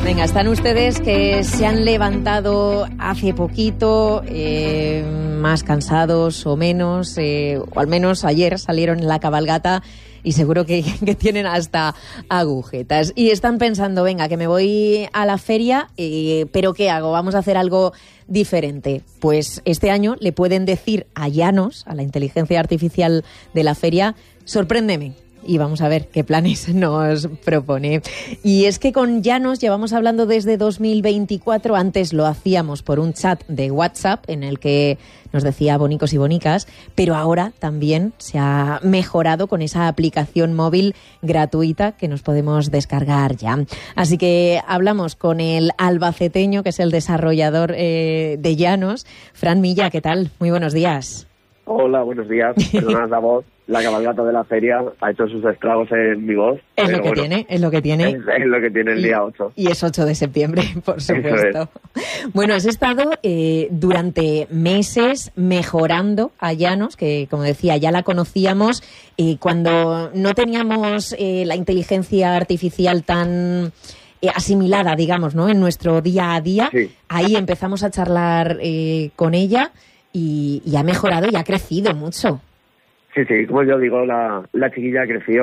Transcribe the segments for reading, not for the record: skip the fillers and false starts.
Venga, están ustedes que se han levantado hace poquito, más cansados o menos, o al menos ayer salieron en la cabalgata y seguro que tienen hasta agujetas. Y están pensando, venga, que me voy a la feria, pero ¿qué hago? Vamos a hacer algo diferente. Pues este año le pueden decir a Llanos, a la inteligencia artificial de la feria, sorpréndeme. Y vamos a ver qué planes nos propone. Y es que con Llanos llevamos hablando desde 2024. Antes lo hacíamos por un chat de WhatsApp en el que nos decía bonicos y bonicas, pero ahora también se ha mejorado con esa aplicación móvil gratuita que nos podemos descargar ya. Así que hablamos con el albaceteño, que es el desarrollador de Llanos, Fran Milla. ¿Qué tal? Muy buenos días. Hola, buenos días. Perdonad la voz. La cabalgata de la feria ha hecho sus estragos en mi voz. Es lo que tiene. Es lo que tiene el día 8. Y es 8 de septiembre, por supuesto. Bueno, has estado durante meses mejorando a Llanos, que como decía, ya la conocíamos cuando no teníamos la inteligencia artificial tan asimilada, digamos, ¿no? En nuestro día a día. Sí. Ahí empezamos a charlar con ella y ha mejorado y ha crecido mucho. Sí, como yo digo, la chiquilla creció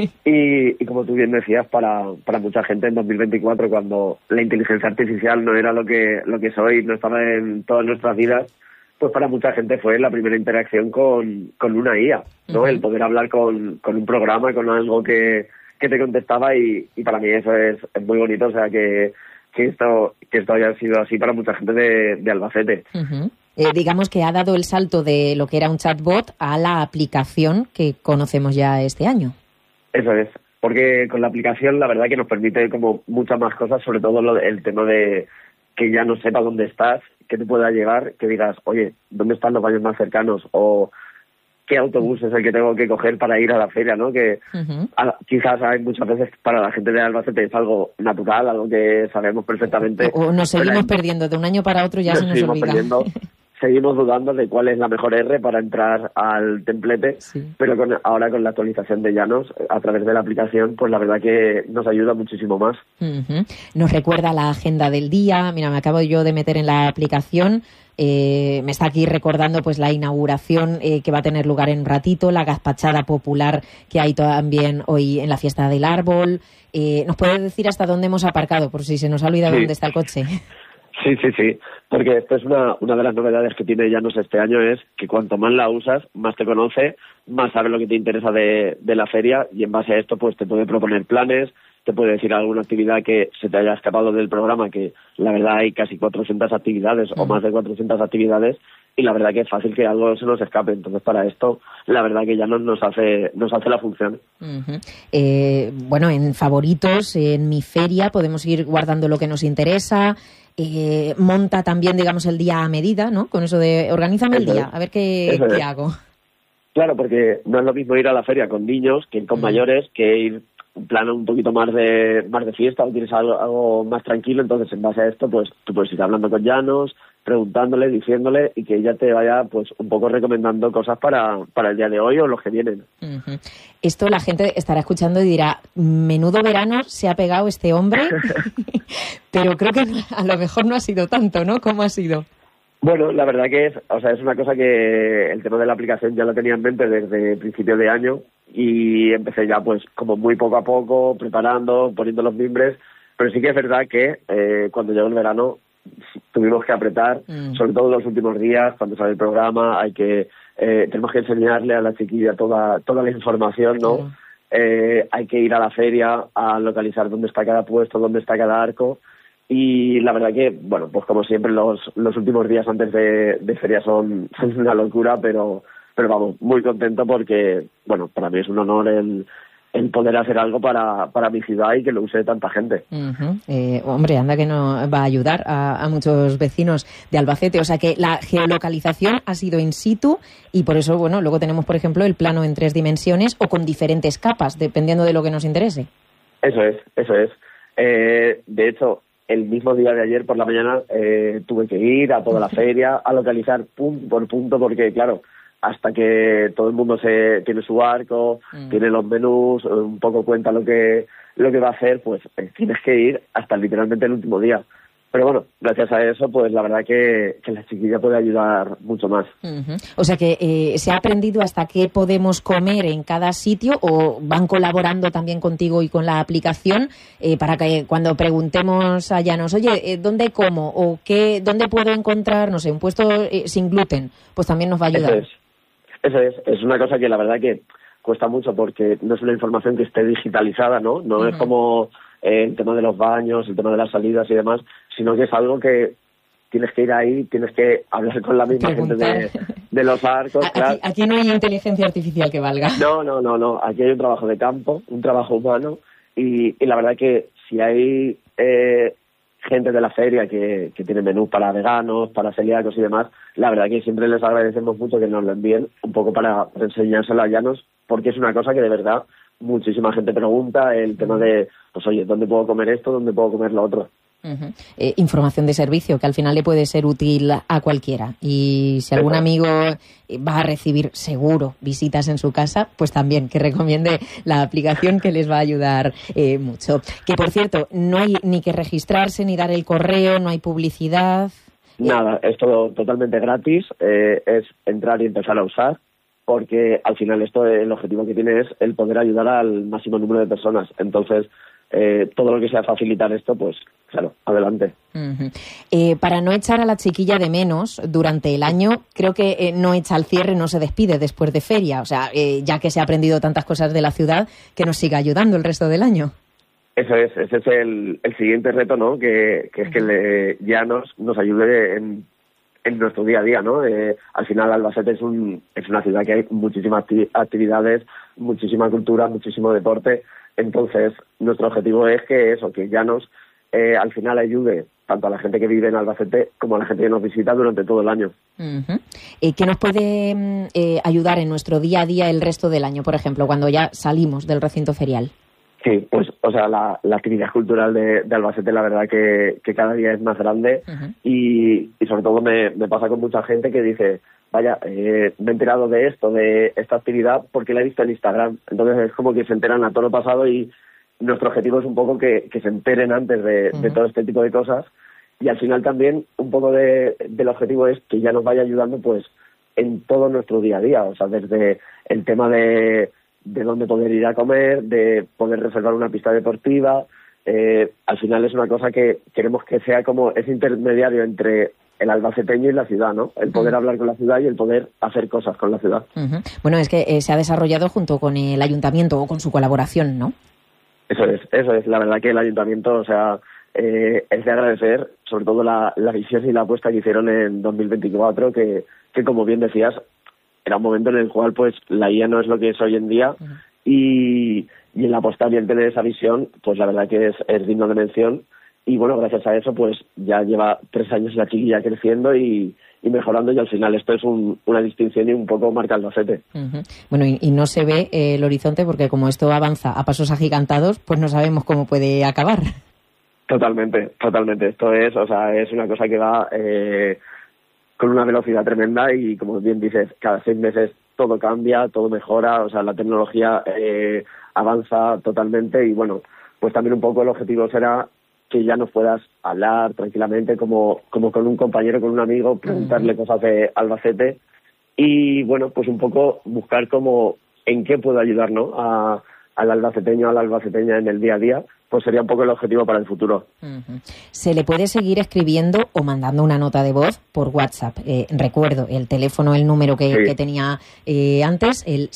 y como tú bien decías, para mucha gente en 2024, cuando la inteligencia artificial no era lo que es hoy, no estaba en todas nuestras vidas, pues para mucha gente fue la primera interacción con una IA, ¿no? Uh-huh. El poder hablar con un programa, con algo que te contestaba y para mí eso es muy bonito, o sea que esto haya sido así para mucha gente de Albacete. Uh-huh. Digamos que ha dado el salto de lo que era un chatbot a la aplicación que conocemos ya este año. Eso es, porque con la aplicación la verdad que nos permite como muchas más cosas, sobre todo el tema de que ya no sepa dónde estás, que te pueda llegar, que digas, oye, ¿dónde están los baños más cercanos? O qué autobús es el que tengo que coger para ir a la feria, ¿no? Que uh-huh. Quizás hay muchas veces para la gente de Albacete es algo natural, algo que sabemos perfectamente. O nos seguimos perdiendo, de un año para otro ya se nos olvida. Seguimos dudando de cuál es la mejor R para entrar al templete, sí. Pero ahora con la actualización de Llanos, a través de la aplicación, pues la verdad que nos ayuda muchísimo más. Uh-huh. Nos recuerda la agenda del día. Mira, me acabo yo de meter en la aplicación. Me está aquí recordando pues la inauguración que va a tener lugar en un ratito, la gazpachada popular que hay también hoy en la fiesta del árbol. ¿Nos puedes decir hasta dónde hemos aparcado, por si se nos ha olvidado dónde está el coche? Sí, porque esto es una de las novedades que tiene Llanos este año, es que cuanto más la usas, más te conoce, más sabe lo que te interesa de la feria y en base a esto pues te puede proponer planes, te puede decir alguna actividad que se te haya escapado del programa, que la verdad hay casi 400 actividades o más de 400 actividades y la verdad que es fácil que algo se nos escape. Entonces para esto la verdad que Llanos nos hace la función. Uh-huh. Bueno, en favoritos, en mi feria podemos ir guardando lo que nos interesa. Monta también, digamos, el día a medida, ¿no? Con eso de organízame el día, a ver qué hago. Claro, porque no es lo mismo ir a la feria con niños que ir con mayores, que ir un plan un poquito más de fiesta o quieres algo más tranquilo. Entonces, en base a esto, pues tú puedes ir hablando con Llanos, preguntándole, diciéndole y que ella te vaya pues un poco recomendando cosas para el día de hoy o los que vienen. Uh-huh. Esto la gente estará escuchando y dirá, menudo verano se ha pegado este hombre, pero creo que a lo mejor no ha sido tanto, ¿no? ¿Cómo ha sido? Bueno, la verdad que es una cosa que el tema de la aplicación ya lo tenía en mente desde principio de año y empecé ya pues como muy poco a poco, preparando, poniendo los mimbres, pero sí que es verdad que cuando llegó el verano tuvimos que apretar, sobre todo los últimos días, cuando sale el programa, tenemos que enseñarle a la chiquilla toda la información, ¿no? Hay que ir a la feria a localizar dónde está cada puesto, dónde está cada arco. Y la verdad que, bueno, pues como siempre los últimos días antes de feria son una locura, pero vamos, muy contento porque, bueno, para mí es un honor el poder hacer algo para mi ciudad y que lo use tanta gente. Uh-huh. Hombre, anda que no va a ayudar a muchos vecinos de Albacete. O sea que la geolocalización ha sido in situ y por eso, bueno, luego tenemos, por ejemplo, el plano en 3 dimensiones o con diferentes capas, dependiendo de lo que nos interese. Eso es. De hecho, el mismo día de ayer por la mañana tuve que ir a toda la feria a localizar punto por punto porque, claro, hasta que todo el mundo tiene su barco, tiene los menús, un poco cuenta lo que va a hacer, pues tienes que ir hasta literalmente el último día. Pero bueno, gracias a eso, pues la verdad que la chiquilla puede ayudar mucho más. O sea que ¿se ha aprendido hasta qué podemos comer en cada sitio o van colaborando también contigo y con la aplicación para que cuando preguntemos a Llanos, oye, ¿dónde como? O ¿dónde puedo encontrar, no sé, un puesto sin gluten? Pues también nos va a ayudar. Eso es una cosa que la verdad que cuesta mucho porque no es una información que esté digitalizada, ¿no? No es como el tema de los baños, el tema de las salidas y demás, sino que es algo que tienes que ir ahí, tienes que hablar con la misma gente de los barcos. Claro. Aquí no hay inteligencia artificial que valga. No. Aquí hay un trabajo de campo, un trabajo humano y la verdad que si hay gente de la feria que tiene menús para veganos, para celíacos y demás, la verdad que siempre les agradecemos mucho que nos lo envíen un poco para enseñárselo a Llanos, porque es una cosa que de verdad muchísima gente pregunta, el tema de, pues oye, ¿dónde puedo comer esto? ¿Dónde puedo comer lo otro? Información de servicio que al final le puede ser útil a cualquiera, y si algún amigo va a recibir seguro visitas en su casa, pues también que recomiende la aplicación, que les va a ayudar mucho. Que por cierto, no hay ni que registrarse ni dar el correo, no hay publicidad. Nada, es todo totalmente gratis, es entrar y empezar a usar, porque al final esto el objetivo que tiene es el poder ayudar al máximo número de personas. Entonces, todo lo que sea facilitar esto, pues claro, adelante. Para no echar a la chiquilla de menos durante el año, creo que no echa al cierre, no se despide después de feria. O sea, ya que se ha aprendido tantas cosas de la ciudad, que nos siga ayudando el resto del año. Ese es el siguiente reto, ¿no? Que es que Llanos nos ayude en nuestro día a día, ¿no? Al final Albacete es una ciudad que hay muchísimas actividades, muchísima cultura, muchísimo deporte. Entonces, nuestro objetivo es que Llanos al final ayude tanto a la gente que vive en Albacete como a la gente que nos visita durante todo el año. ¿Qué nos puede ayudar en nuestro día a día el resto del año, por ejemplo, cuando ya salimos del recinto ferial? Sí, pues, o sea, la actividad cultural de Albacete, la verdad que cada día es más grande y sobre todo me pasa con mucha gente que dice, vaya, me he enterado de esta actividad porque la he visto en Instagram. Entonces es como que se enteran a todo lo pasado y nuestro objetivo es un poco que se enteren antes de todo este tipo de cosas, y al final también un poco del objetivo es que ya nos vaya ayudando pues en todo nuestro día a día, o sea, desde el tema de dónde poder ir a comer, de poder reservar una pista deportiva. Al final es una cosa que queremos que sea como ese intermediario entre el albaceteño y la ciudad, ¿no? El poder hablar con la ciudad y el poder hacer cosas con la ciudad. Bueno, es que se ha desarrollado junto con el ayuntamiento o con su colaboración, ¿no? Eso es. La verdad que el ayuntamiento, o sea, es de agradecer, sobre todo la visión y la apuesta que hicieron en 2024, que como bien decías, era un momento en el cual pues la IA no es lo que es hoy en día, y el apostar y el tener esa visión, pues la verdad que es digno de mención. Y bueno, gracias a eso pues ya lleva 3 años la chiquilla creciendo y mejorando, y al final esto es una distinción y un poco marca Albacete. Bueno, y no se ve el horizonte porque como esto avanza a pasos agigantados, pues no sabemos cómo puede acabar. Totalmente. Esto es una cosa que va con una velocidad tremenda y, como bien dices, cada 6 meses todo cambia, todo mejora, o sea, la tecnología avanza totalmente y bueno, pues también un poco el objetivo será que ya nos puedas hablar tranquilamente como con un compañero, con un amigo, preguntarle cosas de Albacete y bueno, pues un poco buscar como en qué puedo ayudar, ¿no? Al albaceteño, a la albaceteña en el día a día, pues sería un poco el objetivo para el futuro. Se le puede seguir escribiendo o mandando una nota de voz por WhatsApp. Recuerdo el teléfono, el número que tenía antes, el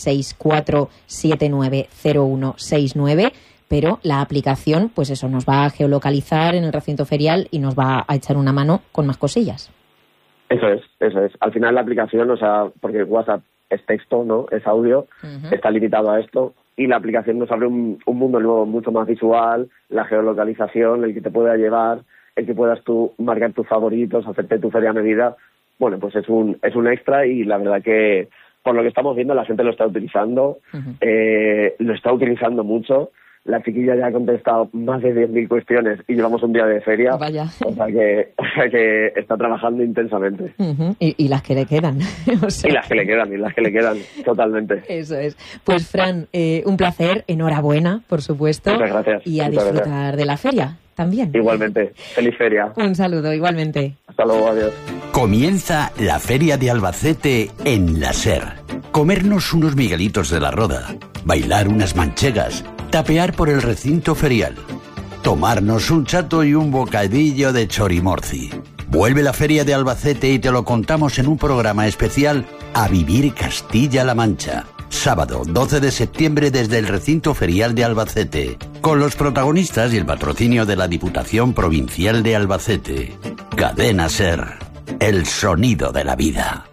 664-790169, pero la aplicación, pues eso, nos va a geolocalizar en el recinto ferial y nos va a echar una mano con más cosillas. Eso es. Al final la aplicación, o sea, porque WhatsApp es texto, ¿no? Es audio, está limitado a esto. Y la aplicación nos abre un mundo nuevo, mucho más visual, la geolocalización, el que te pueda llevar, el que puedas tú marcar tus favoritos, hacerte tu feria a medida. Bueno, pues es un extra y la verdad que por lo que estamos viendo la gente lo está utilizando, lo está utilizando mucho La chiquilla ya ha contestado más de 10.000 cuestiones y llevamos un día de feria. Vaya. O sea que está trabajando intensamente. Y las que le quedan. O sea... Y las que le quedan, totalmente. Eso es. Pues Fran, un placer, enhorabuena, por supuesto. Muchas gracias. Y a disfrutar de la feria también. Igualmente. Feliz feria. Un saludo, igualmente. Hasta luego, adiós. Comienza la Feria de Albacete en la SER. Comernos unos miguelitos de la Roda, bailar unas manchegas, tapear por el recinto ferial, tomarnos un chato y un bocadillo de chorimorci. Vuelve la Feria de Albacete y te lo contamos en un programa especial A Vivir Castilla-La Mancha. Sábado 12 de septiembre desde el recinto ferial de Albacete, con los protagonistas y el patrocinio de la Diputación Provincial de Albacete. Cadena SER, el sonido de la vida.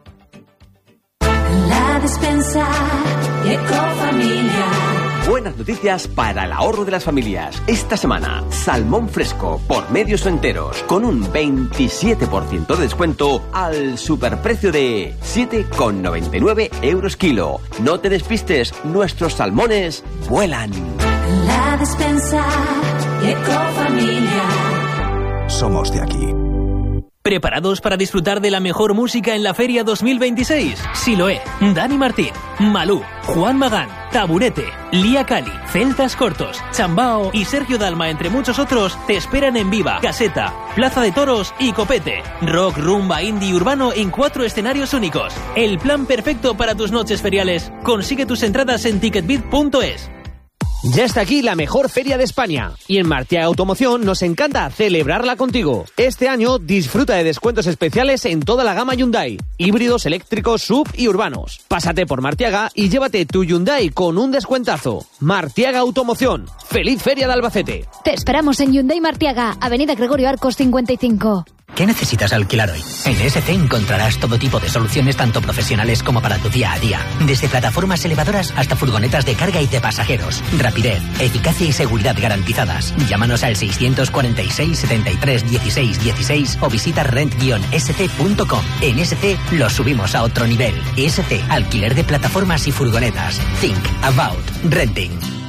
La despensa Ecofamilia. Buenas noticias para el ahorro de las familias. Esta semana, salmón fresco por medios o enteros con un 27% de descuento al superprecio de 7,99 € kilo. No te despistes, nuestros salmones vuelan. La despensa Ecofamilia. Somos de aquí. ¿Preparados para disfrutar de la mejor música en la Feria 2026? Siloé, Dani Martín, Malú, Juan Magán, Taburete, Lía Cali, Celtas Cortos, Chambao y Sergio Dalma, entre muchos otros, te esperan en Viva, Caseta, Plaza de Toros y Copete. Rock, rumba, indie y urbano en 4 escenarios únicos. El plan perfecto para tus noches feriales. Consigue tus entradas en ticketbit.es. Ya está aquí la mejor feria de España y en Martiaga Automoción nos encanta celebrarla contigo. Este año disfruta de descuentos especiales en toda la gama Hyundai, híbridos, eléctricos, SUV y urbanos. Pásate por Martiaga y llévate tu Hyundai con un descuentazo. Martiaga Automoción. ¡Feliz Feria de Albacete! Te esperamos en Hyundai Martiaga, Avenida Gregorio Arcos 55. ¿Qué necesitas alquilar hoy? En ESC encontrarás todo tipo de soluciones tanto profesionales como para tu día a día. Desde plataformas elevadoras hasta furgonetas de carga y de pasajeros. Rapidez, eficacia y seguridad garantizadas. Llámanos al 646 73 16 16 o visita rent-sc.com. En ESC lo subimos a otro nivel. ESC, alquiler de plataformas y furgonetas. Think about renting.